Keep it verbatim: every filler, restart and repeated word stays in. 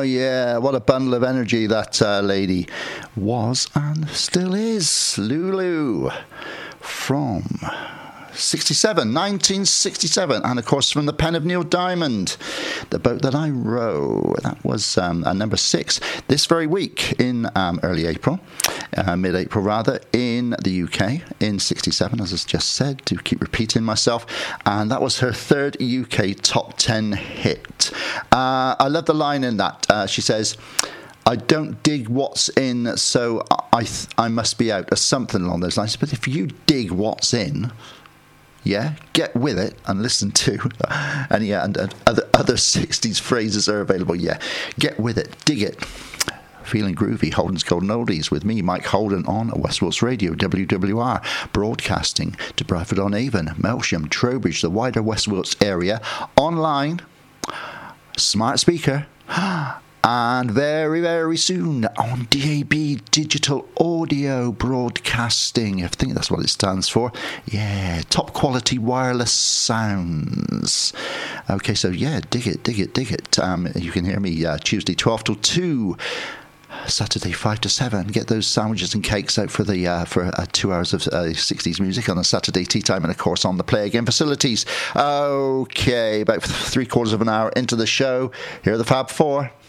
yeah, what a bundle of energy that uh, lady was and still is. Lulu from sixty-seven, nineteen sixty-seven, and of course from the pen of Neil Diamond, The Boat That I Row. That was um, at number six this very week in um, early April, uh, mid-April rather, in the U K, in sixty-seven, as I just said, to keep repeating myself, and that was her third U K top ten hit. Uh, I love the line in that. Uh, she says, I don't dig what's in, so I th- I must be out, or something along those lines. But if you dig what's in, yeah, get with it and listen to, and yeah, and, and other other sixties phrases are available. Yeah, get with it, dig it. Feeling groovy, Holden's Golden Oldies with me, Mike Holden, on Westworld's Radio, W W R, broadcasting to Bradford-on-Avon, Melsham, Trowbridge, the wider Westworld's area, online, smart speaker, and very, very soon on D A B, digital audio broadcasting. I think that's what it stands for. Yeah, top quality wireless sounds. Okay, so yeah, dig it, dig it, dig it. Um, you can hear me uh, Tuesday twelve till two. Saturday five to seven. Get those sandwiches and cakes out for the uh, for uh, two hours of uh, sixties music on a Saturday tea time, and of course on the Play Again facilities. Okay, about three quarters of an hour into the show. Here are the Fab Four.